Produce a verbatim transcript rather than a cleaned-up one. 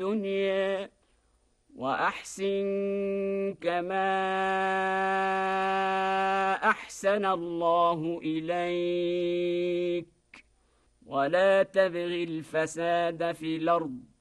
الدنيا وأحسن كما أحسن الله إليك ولا تبغ الفساد في الأرض